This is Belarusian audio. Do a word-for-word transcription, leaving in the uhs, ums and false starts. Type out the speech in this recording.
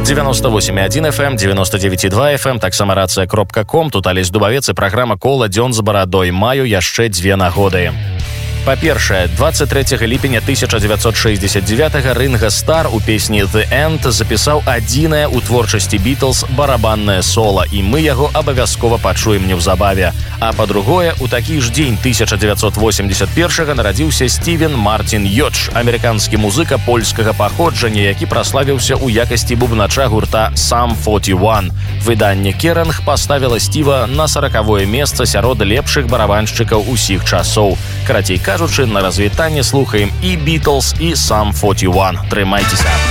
девяносто восемь и один эф эм, девяносто девять и два эф эм, таксама рацыя кропка ком. Тут Алесь Дубавец і праграма «Кола дзён за барадой». Маю яшчэ дзве нагоды. Па-першае, двадцать трэцяга ліпеня тысяча девятьсот шестьдесят девятого Ринго Стар у песні «The End» запісаў адзінае ў творчасці Beatles барабаннае соло, і мы яго абавязкова пачуем неўзабаве. А па-другое, у такі ж дзень тысяча девятьсот восемьдесят первого нарадзіўся Стівен Мартін Йодж, амерыканскі музыка польскага паходжання, які праславіўся ў якасці бубнача гурта Sum сорок один. Выданне Керринг паставіла Стіва на сорокавое месца сярод лепшых барабаншчыкаў усіх часоў. Карацей кажучы, на развітанне слухаем і Beatles, і Sum сорок один. Трымайцеся!